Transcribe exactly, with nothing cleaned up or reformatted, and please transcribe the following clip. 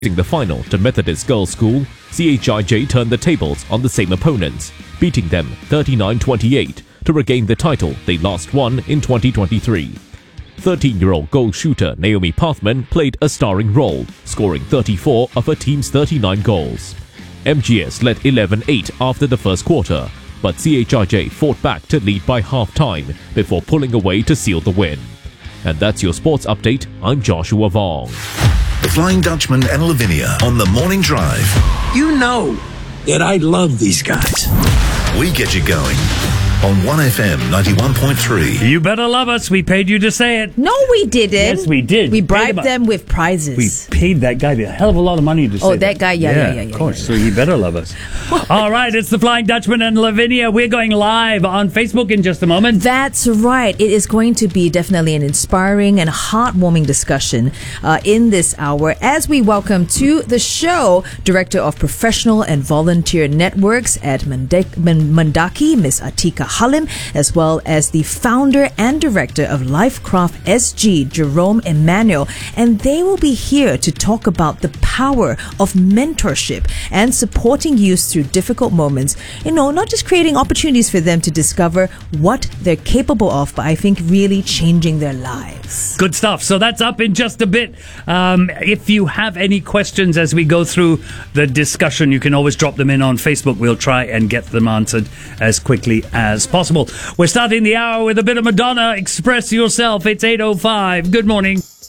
In the final to Methodist Girls' School, C H I J turned the tables on the same opponents, beating them thirty-nine twenty-eight to regain the title they last won in twenty twenty-three. thirteen-year-old goal shooter Naomi Pathman played a starring role, scoring thirty-four of her team's thirty-nine goals. M G S led eleven eight after the first quarter, but C H I J fought back to lead by half-time before pulling away to seal the win. And that's your sports update. I'm Joshua Vong. The Flying Dutchman and Lavinia on the Morning Drive. You know that I love these guys. We get you going on one F M ninety-one point three. You better love us. We paid you to say it. No, we didn't. Yes, we did. We We paid bribed him a- them with prizes. We paid that guy a hell of a lot of money to say Oh, that guy? Yeah, yeah, yeah, yeah, Of course, yeah, so he better love us. All right, it's the Flying Dutchman and Lavinia. We're going live on Facebook in just a moment. That's right. It is going to be definitely an inspiring and heartwarming discussion uh, in this hour as we welcome to the show Director of Professional and Volunteer Networks at Mendaki, Mendaki Miss Atika Halim, as well as the founder and director of Lifecraft S G, Jerome Emmanuel. And they will be here to talk about the power of mentorship and supporting youth through difficult moments. You know, not just creating opportunities for them to discover what they're capable of, but I think really changing their lives. Good stuff. So that's up in just a bit. Um, if you have any questions as we go through the discussion, you can always drop them in on Facebook. We'll try and get them answered as quickly as possible. We're starting the hour with a bit of Madonna. Express yourself. It's eight oh five. Good morning.